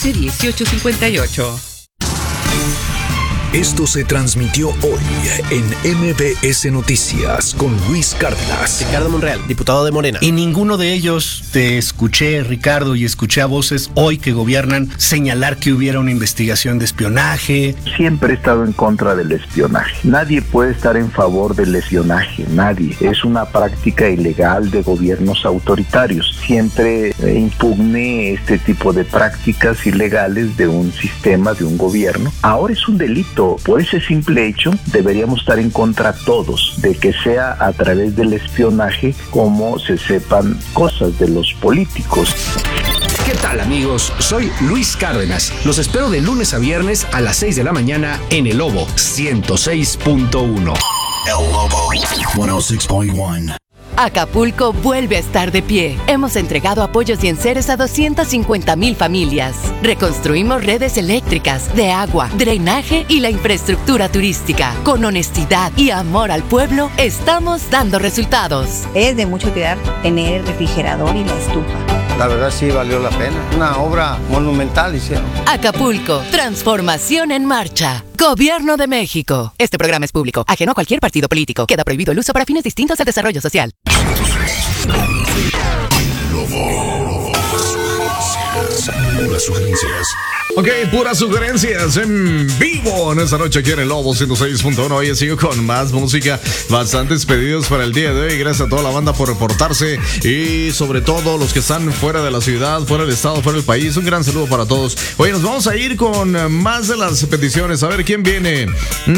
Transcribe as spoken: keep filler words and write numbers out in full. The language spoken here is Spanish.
once, dieciocho cincuenta y ocho. Esto se transmitió hoy en M B S Noticias con Luis Cárdenas. Ricardo Monreal, diputado de Morena. Y ninguno de ellos te escuché, Ricardo, y escuché a voces hoy que gobiernan señalar que hubiera una investigación de espionaje. Siempre he estado en contra del espionaje. Nadie puede estar en favor del espionaje, nadie. Es una práctica ilegal de gobiernos autoritarios. Siempre impugné este tipo de prácticas ilegales de un sistema, de un gobierno. Ahora es un delito. Por ese simple hecho, deberíamos estar en contra todos de que sea a través del espionaje como se sepan cosas de los políticos. ¿Qué tal, amigos? Soy Luis Cárdenas. Los espero de lunes a viernes a las seis de la mañana en El Lobo ciento seis punto uno. El Lobo ciento seis punto uno. Acapulco vuelve a estar de pie. Hemos entregado apoyos y enseres a doscientas cincuenta mil familias. Reconstruimos redes eléctricas, de agua, drenaje y la infraestructura turística. Con honestidad y amor al pueblo, estamos dando resultados. Es de mucho cuidar tener el refrigerador y la estufa. La verdad sí valió la pena. Una obra monumental hicieron. Acapulco, transformación en marcha. Gobierno de México. Este programa es público, ajeno a cualquier partido político. Queda prohibido el uso para fines distintos al desarrollo social. Puras sugerencias. Ok, puras sugerencias en vivo en esta noche aquí en El Lobo ciento seis punto uno. Hoy sigo con más música, bastantes pedidos para el día de hoy. Gracias a toda la banda por reportarse y sobre todo los que están fuera de la ciudad, fuera del estado, fuera del país. Un gran saludo para todos. Oye, nos vamos a ir con más de las peticiones. A ver quién viene.